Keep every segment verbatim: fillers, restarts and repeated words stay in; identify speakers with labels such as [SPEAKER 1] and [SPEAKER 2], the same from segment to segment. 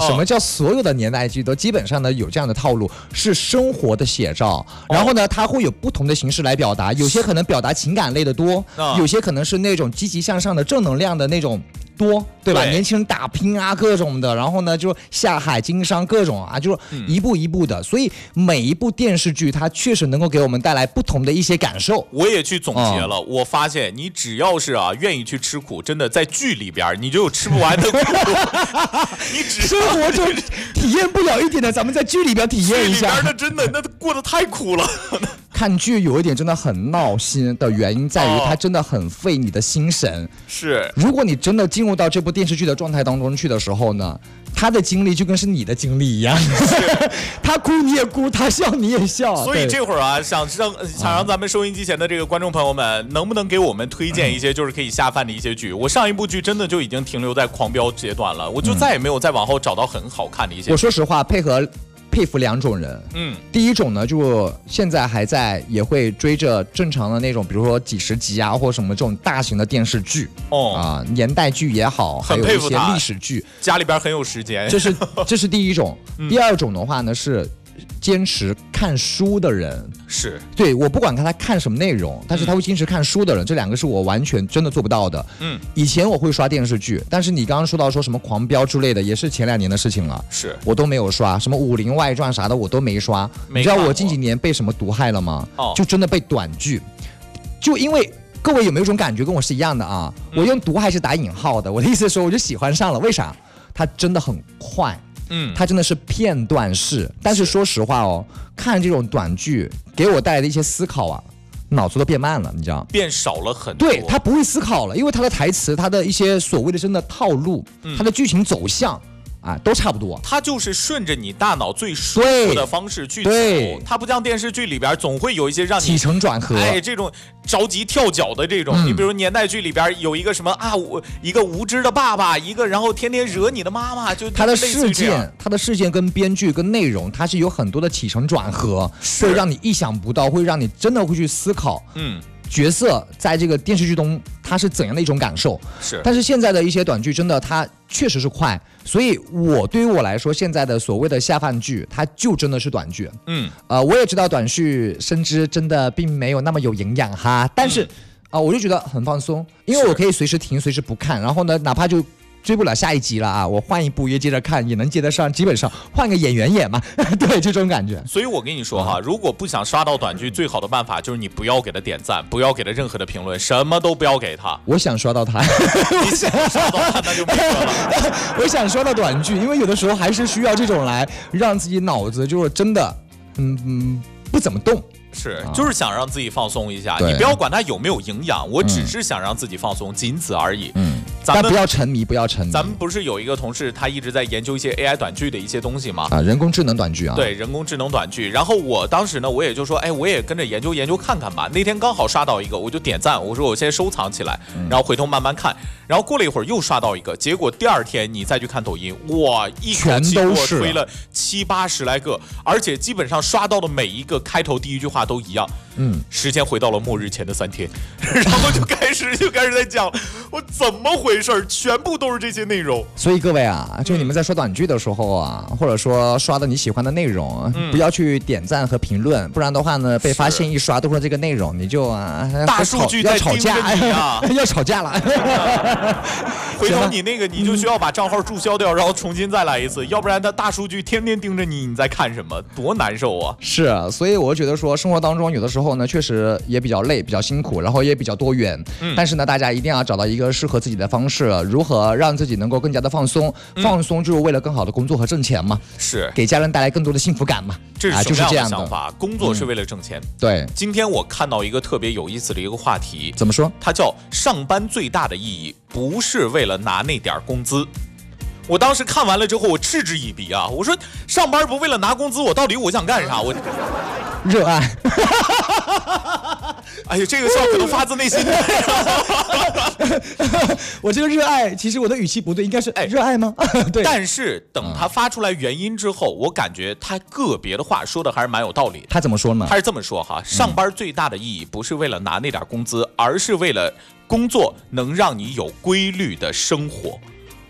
[SPEAKER 1] 哦、什么叫所有的年代剧都基本上呢有这样的套路，是生活的写照。然后呢，它会有不同的形式来表达，有些可能表达情感类的多，哦、有些可能是那种积极向上的正能量的那种。多对吧？对年轻人打拼啊，各种的，然后呢，就下海经商各种啊，就是一步一步的。嗯、所以每一部电视剧，它确实能够给我们带来不同的一些感受。
[SPEAKER 2] 我也去总结了，嗯、我发现你只要是啊愿意去吃苦，真的在剧里边你就有吃不完的苦。你只
[SPEAKER 1] 生活中体验不了一点的，咱们在剧里边体验一下。
[SPEAKER 2] 剧里边的真的那过得太苦了。
[SPEAKER 1] 看剧有一点真的很闹心的原因在于，它真的很费你的心神。
[SPEAKER 2] 是，
[SPEAKER 1] 如果你真的进入到这部电视剧的状态当中去的时候呢，他的经历就跟是你的经历一样，他哭你也哭，他笑你也笑。
[SPEAKER 2] 所以这会儿啊，想让想让咱们收音机前的这个观众朋友们，能不能给我们推荐一些就是可以下饭的一些剧？我上一部剧真的就已经停留在狂飙阶段了，我就再也没有再往后找到很好看的一些剧。
[SPEAKER 1] 我说实话，配合。佩服两种人，
[SPEAKER 2] 嗯，
[SPEAKER 1] 第一种呢，就现在还在也会追着正常的那种，比如说几十集啊，或者什么这种大型的电视剧，
[SPEAKER 2] 哦
[SPEAKER 1] 啊、呃，年代剧也好，还有一些历史剧，
[SPEAKER 2] 家里边很有时间。
[SPEAKER 1] 这是这是第一种，嗯、第二种的话呢是坚持看书的人，
[SPEAKER 2] 是
[SPEAKER 1] 对我不管看他看什么内容，但是他会坚持看书的人，嗯、这两个是我完全真的做不到的。
[SPEAKER 2] 嗯，
[SPEAKER 1] 以前我会刷电视剧，但是你刚刚说到说什么狂飙之类的，也是前两年的事情了，
[SPEAKER 2] 是
[SPEAKER 1] 我都没有刷，什么武林外传啥的我都没刷。你知道我近几年被什么毒害了吗？
[SPEAKER 2] 哦，
[SPEAKER 1] 就真的被短剧，就因为。各位有没有一种感觉跟我是一样的啊？嗯、我用毒害是打引号的，我的意思是说我就喜欢上了，为啥？它真的很快。
[SPEAKER 2] 嗯，
[SPEAKER 1] 它真的是片段式，但是说实话哦，看这种短剧给我带来的一些思考啊，脑子都变慢了，你知道，
[SPEAKER 2] 变少了很多。
[SPEAKER 1] 对，他不会思考了，因为他的台词，他的一些所谓的真的套路，
[SPEAKER 2] 嗯、
[SPEAKER 1] 他的剧情走向。啊，都差不多。
[SPEAKER 2] 它就是顺着你大脑最舒服的方式去走，它不像电视剧里边总会有一些让你
[SPEAKER 1] 起承转合，
[SPEAKER 2] 哎，这种着急跳脚的这种。嗯、你比如年代剧里边有一个什么啊，一个无知的爸爸，一个然后天天惹你的妈妈，就
[SPEAKER 1] 他的事件，他的事件跟编剧跟内容，它是有很多的起承转合，会让你意想不到，会让你真的会去思考。
[SPEAKER 2] 嗯。
[SPEAKER 1] 角色在这个电视剧中他是怎样的一种感受？
[SPEAKER 2] 是，
[SPEAKER 1] 但是现在的一些短剧真的它确实是快，所以我对于我来说，现在的所谓的下饭剧，它就真的是短剧。
[SPEAKER 2] 嗯，
[SPEAKER 1] 呃，我也知道短剧深知真的并没有那么有营养哈，但是啊、嗯呃，我就觉得很放松，因为我可以随时停，随时不看，然后呢，哪怕就。追不了下一集了啊！我换一部也接着看，也能接得上。基本上换个演员演嘛，对，这种感觉。
[SPEAKER 2] 所以我跟你说哈，如果不想刷到短剧，最好的办法就是你不要给他点赞，不要给他任何的评论，什么都不要给他。
[SPEAKER 1] 我想刷到他，
[SPEAKER 2] 你想刷到他那就没说了。
[SPEAKER 1] 我想刷到短剧，因为有的时候还是需要这种来让自己脑子就是真的，嗯嗯，不怎么动。
[SPEAKER 2] 是，就是想让自己放松一下，你不要管它有没有营养，我只是想让自己放松，嗯、仅此而已。
[SPEAKER 1] 嗯，咱们但不要沉迷，不要沉迷。
[SPEAKER 2] 咱们不是有一个同事，他一直在研究一些 A I 短剧的一些东西吗？
[SPEAKER 1] 啊，人工智能短剧啊。
[SPEAKER 2] 对，人工智能短剧。然后我当时呢，我也就说，哎，我也跟着研究研究看看吧。那天刚好刷到一个，我就点赞，我说我先收藏起来，然后回头慢慢看。然后过了一会儿又刷到一个，结果第二天你再去看抖音，哇，一口气给我推了七八十来个，而且基本上刷到的每一个开头第一句话都一样。
[SPEAKER 1] 嗯，
[SPEAKER 2] 时间回到了末日前的三天，然后就开始就开始在讲我怎么回事，全部都是这些内容。
[SPEAKER 1] 所以各位啊，就你们在刷短剧的时候啊，嗯、或者说刷的你喜欢的内容，嗯、不要去点赞和评论，不然的话呢，被发现一刷都是这个内容，你就啊
[SPEAKER 2] 大数据在
[SPEAKER 1] 吵架
[SPEAKER 2] 啊，
[SPEAKER 1] 要吵架了。
[SPEAKER 2] 回头你那个你就需要把账号注销掉，然后重新再来一次，要不然他大数据天天盯着你，你在看什么，多难受啊！
[SPEAKER 1] 是啊，所以我觉得说生活当中有的时候呢，确实也比较累，比较辛苦，然后也比较多元。嗯、但是呢，大家一定要找到一个适合自己的方式，如何让自己能够更加的放松。嗯、放松就是为了更好的工作和挣钱嘛，
[SPEAKER 2] 是
[SPEAKER 1] 给家人带来更多的幸福感嘛。
[SPEAKER 2] 这是什么样的想法？
[SPEAKER 1] 啊、
[SPEAKER 2] 工作是为了挣钱。嗯、
[SPEAKER 1] 对，
[SPEAKER 2] 今天我看到一个特别有意思的一个话题，
[SPEAKER 1] 怎么说？
[SPEAKER 2] 它叫上班最大的意义不是为了拿那点工资。我当时看完了之后，我嗤之以鼻啊！我说上班不为了拿工资，我到底我想干啥？我
[SPEAKER 1] 热爱。
[SPEAKER 2] 哎呀，这个笑可能发自内心的。
[SPEAKER 1] 我这个热爱，其实我的语气不对，应该是哎热爱吗？对。
[SPEAKER 2] 但是等他发出来原因之后，我感觉他个别的话说的还是蛮有道理的。
[SPEAKER 1] 他怎么说呢？
[SPEAKER 2] 他是这么说哈：上班最大的意义不是为了拿那点工资，而是为了工作能让你有规律的生活。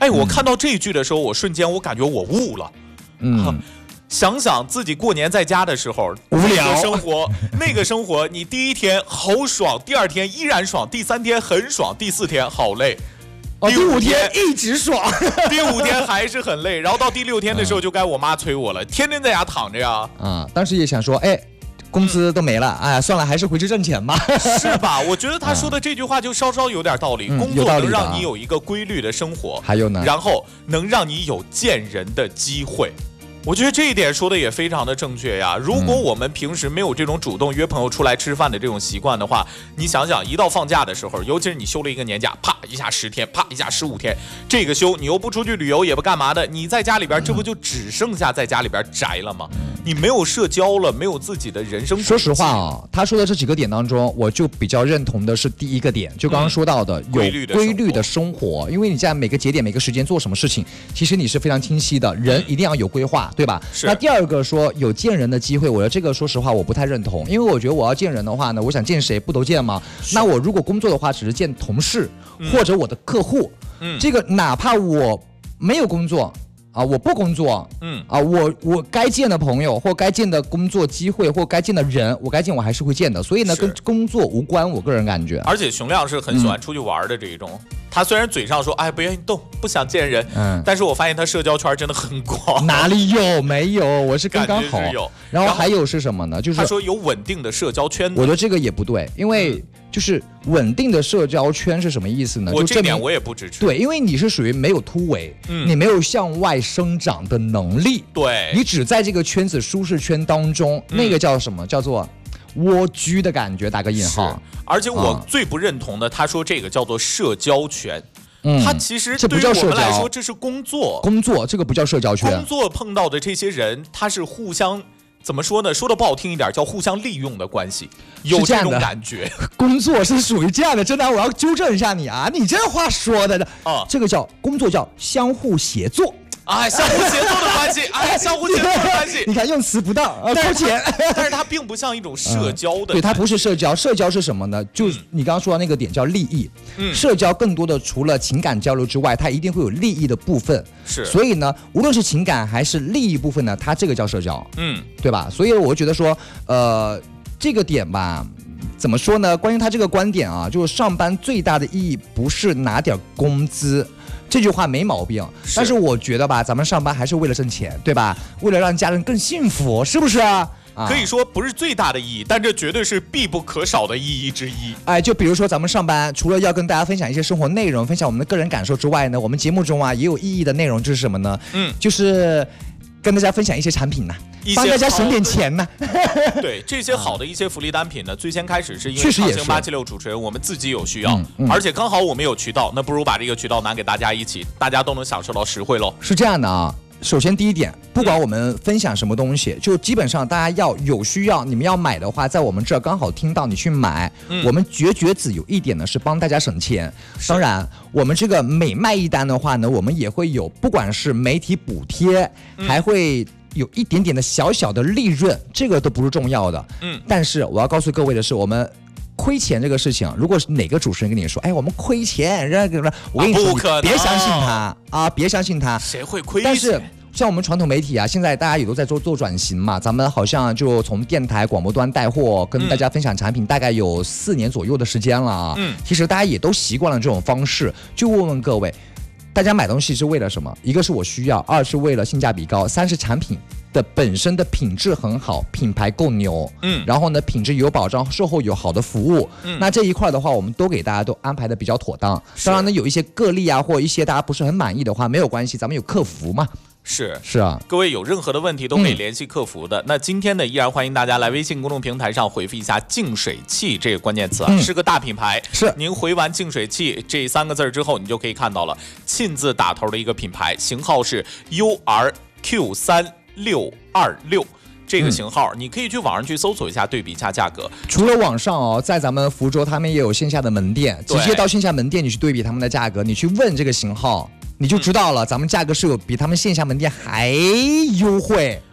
[SPEAKER 2] 哎，我看到这一句的时候，我瞬间我感觉我悟了。嗯。想想自己过年在家的时候，
[SPEAKER 1] 无聊
[SPEAKER 2] 生活，那个生活，你第一天好爽，第二天依然爽，第三天很爽，第四天好累，
[SPEAKER 1] 哦、第五天一直爽，
[SPEAKER 2] 第五天还是很累，然后到第六天的时候就该我妈催我了，天天在家躺着呀。
[SPEAKER 1] 啊，当时也想说，哎。工资都没了，哎、嗯，算了，还是回去挣钱吧，
[SPEAKER 2] 是吧？我觉得他说的这句话就稍稍有点道理。嗯、工作能让你有一个规律的生活，
[SPEAKER 1] 还有呢，
[SPEAKER 2] 然后能让你有见人的机会。我觉得这一点说的也非常的正确呀。如果我们平时没有这种主动约朋友出来吃饭的这种习惯的话，你想想，一到放假的时候，尤其是你休了一个年假，啪一下十天，啪一下十五天，这个休你又不出去旅游，也不干嘛的，你在家里边，这不就只剩下在家里边宅了吗？你没有社交了，没有自己的人生。
[SPEAKER 1] 说实话啊，他说的这几个点当中，我就比较认同的是第一个点，就刚刚说到的、嗯、有规律的生活，因为你在每个节点、每个时间做什么事情，其实你是非常清晰的，人一定要有规划，对吧？那第二个说有见人的机会，我觉得这个说实话我不太认同，因为我觉得我要见人的话呢，我想见谁不都见吗？那我如果工作的话，只是见同事、嗯、或者我的客户，嗯，这个哪怕我没有工作。啊，我不工作，嗯，啊，我我该见的朋友或该见的工作机会或该见的人，我该见我还是会见的，所以呢，跟工作无关，我个人感觉。
[SPEAKER 2] 而且熊亮是很喜欢出去玩的这一种，嗯、他虽然嘴上说哎不愿意动，不想见人，嗯，但是我发现他社交圈真的很广。
[SPEAKER 1] 哪里有？没有，我是刚刚好。
[SPEAKER 2] 有。
[SPEAKER 1] 然后还有是什么呢？就是
[SPEAKER 2] 他说有稳定的社交圈。
[SPEAKER 1] 我觉得这个也不对，因为。嗯就是稳定的社交圈是什么意思呢？
[SPEAKER 2] 我这点我也不支持。
[SPEAKER 1] 对，因为你是属于没有突围，嗯，你没有向外生长的能力，
[SPEAKER 2] 对，
[SPEAKER 1] 你只在这个圈子舒适圈当中，嗯、那个叫什么？叫做蜗居的感觉，打个引号。
[SPEAKER 2] 而且我最不认同的，他说这个叫做社交圈。嗯，他其实对于我们来说，这是工作，
[SPEAKER 1] 工作这个不叫社交圈。
[SPEAKER 2] 工作碰到的这些人，他是互相。怎么说呢？说的不好听一点，叫互相利用的关系，有这种感觉。
[SPEAKER 1] 工作是属于这样的，真的，我要纠正一下你啊！你这话说的啊，这个叫工作叫相互协作。
[SPEAKER 2] 哎，相互协作的关系，哎，相互协作的关系。
[SPEAKER 1] 你看用词不当，呃，
[SPEAKER 2] 但
[SPEAKER 1] 是它，
[SPEAKER 2] 但是它并不像一种社交的、嗯，
[SPEAKER 1] 对，它不是社交。社交是什么呢？就你刚刚说的那个点叫利益。嗯，社交更多的除了情感交流之外，它一定会有利益的部分。
[SPEAKER 2] 是，
[SPEAKER 1] 所以呢，无论是情感还是利益部分呢，它这个叫社交。嗯，对吧？所以我觉得说，呃，这个点吧。怎么说呢？关于他这个观点啊，就是上班最大的意义不是拿点工资，这句话没毛病。是但是我觉得吧，咱们上班还是为了挣钱，对吧？为了让家人更幸福，是不是啊？啊
[SPEAKER 2] 可以说不是最大的意义，但这绝对是必不可少的意义之一。
[SPEAKER 1] 哎，就比如说咱们上班，除了要跟大家分享一些生活内容，分享我们的个人感受之外呢，我们节目中啊也有意义的内容，就是什么呢？嗯，就是跟大家分享一些产品呢、啊。帮大家省点钱呢。
[SPEAKER 2] 对这些好的一些福利单品呢，最先开始是因为畅行八七六主持人我们自己有需要，嗯嗯、而且刚好我们有渠道，那不如把这个渠道拿给大家一起，大家都能享受到实惠喽。
[SPEAKER 1] 是这样的啊。首先第一点，不管我们分享什么东西，嗯、就基本上大家要有需要，你们要买的话，在我们这儿刚好听到你去买。嗯、我们绝绝子有一点呢是帮大家省钱，当然我们这个每卖一单的话呢，我们也会有不管是媒体补贴，嗯、还会有一点点的小小的利润，这个都不是重要的。嗯，但是我要告诉各位的是，我们亏钱这个事情，如果是哪个主持人跟你说，哎，我们亏钱，我跟你说，
[SPEAKER 2] 啊、
[SPEAKER 1] 别相信他啊，别相信他，
[SPEAKER 2] 谁会亏钱？
[SPEAKER 1] 但是像我们传统媒体啊，现在大家也都在做做转型嘛，咱们好像就从电台、广播端带货，跟大家分享产品，嗯、大概有四年左右的时间了啊。嗯，其实大家也都习惯了这种方式，就问问各位。大家买东西是为了什么？一个是我需要，二是为了性价比高，三是产品的本身的品质很好，品牌够牛，嗯，然后呢品质有保障，售后有好的服务，嗯，那这一块的话，我们都给大家都安排的比较妥当。当然呢，有一些个例啊，或一些大家不是很满意的话，没有关系，咱们有客服嘛。
[SPEAKER 2] 是
[SPEAKER 1] 是啊，
[SPEAKER 2] 各位有任何的问题都可以联系客服的。嗯、那今天呢，依然欢迎大家来微信公众平台上回复一下“净水器”这个关键词啊，嗯、是个大品牌。
[SPEAKER 1] 是
[SPEAKER 2] 您回完“净水器”这三个字之后，你就可以看到了“沁”字打头的一个品牌，型号是 U R Q 三六二六。这个型号，你可以去网上去搜索一下，对比一下价格。
[SPEAKER 1] 除了网上哦，在咱们福州，他们也有线下的门店，直接到线下门店你去对比他们的价格，你去问这个型号。你就知道了，嗯、咱们价格是有比他们线下门店还优惠，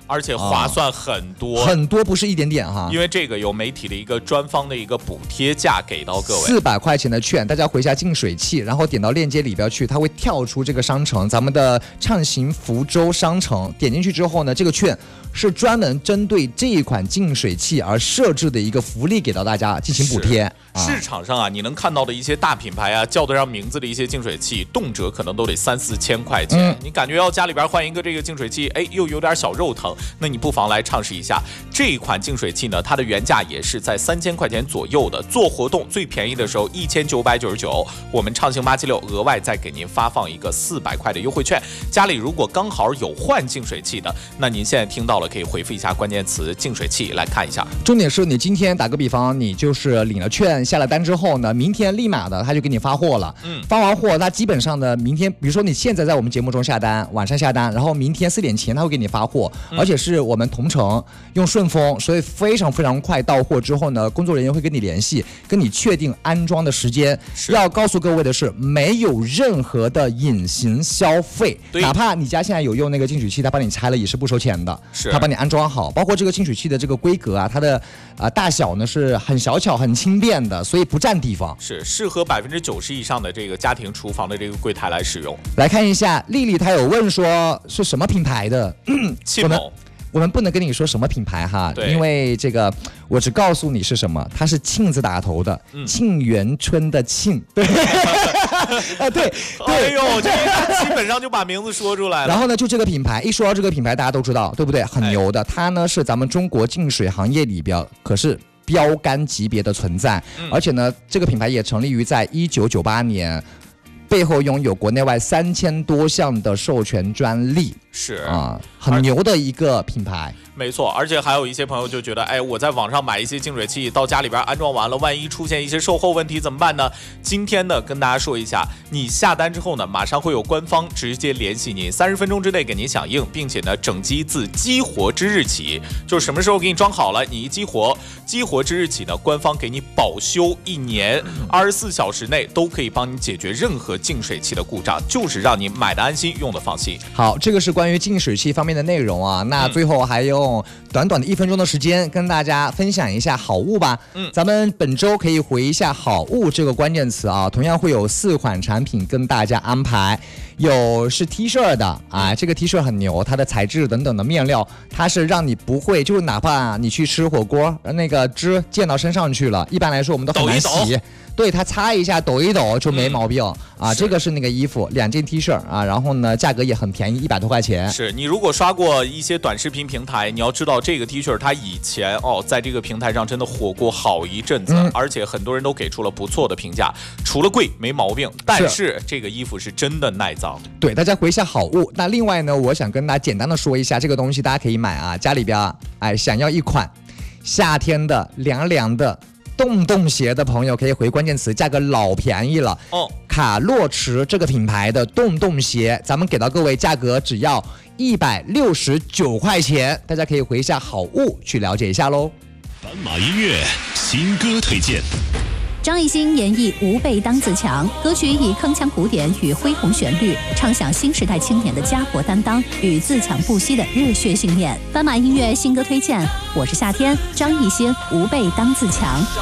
[SPEAKER 2] 而且划算很多，
[SPEAKER 1] 啊、很多不是一点点哈。
[SPEAKER 2] 因为这个有媒体的一个专方的一个补贴价给到各位，
[SPEAKER 1] 四百块钱的券，大家回下净水器，然后点到链接里边去，它会跳出这个商城，咱们的畅行福州商城，点进去之后呢，这个券是专门针对这一款净水器而设置的一个福利，给到大家进行补贴。
[SPEAKER 2] 啊、市场上啊，你能看到的一些大品牌啊，叫得上名字的一些净水器，动辄可能都得三四千块钱。嗯、你感觉要家里边换一个这个净水器，哎，又有点小肉疼，那你不妨来尝试一下这一款净水器呢。它的原价也是在三千块钱左右的，做活动最便宜的时候一千九百九十九，我们畅行八七六额外再给您发放一个四百块的优惠券。家里如果刚好有换净水器的，那您现在听到了，可以回复一下关键词净水器来看一下。
[SPEAKER 1] 重点是你今天打个比方，你就是领了券下了单之后呢，明天立马的他就给你发货了。嗯，发完货他基本上的明天，比如说你现在在我们节目中下单，晚上下单，然后明天四点前他会给你发货，嗯、而且是我们同城用顺丰，所以非常非常快到货之后呢，工作人员会跟你联系，跟你确定安装的时间。要告诉各位的是，没有任何的隐形消费，哪怕你家现在有用那个净水器，他帮你拆了也是不收钱的，是他帮你安装好，包括这个净水器的这个规格啊，它的啊、呃、大小呢是很小巧、很轻便的，所以不占地方，
[SPEAKER 2] 是适合百分之九十以上的这个家庭厨房的这个柜台来使用。
[SPEAKER 1] 来看一下，丽丽她有问说是什么品牌的？
[SPEAKER 2] 沁某。
[SPEAKER 1] 我们不能跟你说什么品牌哈，因为这个我只告诉你是什么，它是沁字打头的，嗯、沁园春的沁，对，啊对，
[SPEAKER 2] 哎呦，这个基本上就把名字说出来了。
[SPEAKER 1] 然后呢，就这个品牌，一说到这个品牌，大家都知道，对不对？很牛的，哎、它呢是咱们中国净水行业里边可是标杆级别的存在，嗯、而且呢，这个品牌也成立于在一九九八年。背后拥有国内外三千多项的授权专利，
[SPEAKER 2] 是
[SPEAKER 1] 啊，很牛的一个品牌。
[SPEAKER 2] 没错，而且还有一些朋友就觉得，哎，我在网上买一些净水器，到家里边安装完了，万一出现一些售后问题怎么办呢？今天呢，跟大家说一下，你下单之后呢，马上会有官方直接联系您，三十分钟之内给您响应，并且呢，整机自激活之日起，就是什么时候给你装好了，你一激活，激活之日起呢，官方给你保修一年，二十四小时内都可以帮你解决任何净水器的故障，就是让你买的安心，用的放心。
[SPEAKER 1] 好，这个是关于净水器方面的内容啊。那最后还用短短的一分钟的时间跟大家分享一下好物吧。嗯，咱们本周可以回一下好物这个关键词啊，同样会有四款产品跟大家安排。有是 T 恤的啊，这个 T 恤很牛，它的材质等等的面料，它是让你不会，就是哪怕你去吃火锅，那个汁溅到身上去了，一般来说我们都很难洗。抖一抖对，它擦一下抖一抖就没毛病、嗯、啊。这个是那个衣服，两件 T 恤啊，然后呢价格也很便宜，一百多块钱。
[SPEAKER 2] 是你如果刷过一些短视频平台，你要知道这个 T 恤它以前哦在这个平台上真的火过好一阵子、嗯，而且很多人都给出了不错的评价。除了贵没毛病，但是, 是这个衣服是真的耐脏。
[SPEAKER 1] 对，大家回一下好物。那另外呢，我想跟大家简单的说一下这个东西，大家可以买啊，家里边哎想要一款夏天的凉凉的洞洞鞋的朋友可以回关键词，价格老便宜了哦。卡洛驰这个品牌的洞洞鞋，咱们给到各位价格只要一百六十九块钱，大家可以回一下好物去了解一下喽。
[SPEAKER 3] 斑马音乐新歌推荐。
[SPEAKER 4] 张艺兴演绎《吾辈当自强》，歌曲以铿锵古典与恢宏旋律，唱响新时代青年的家国担当与自强不息的热血信念。斑马音乐新歌推荐，我是夏天，张艺兴《吾辈当自强》。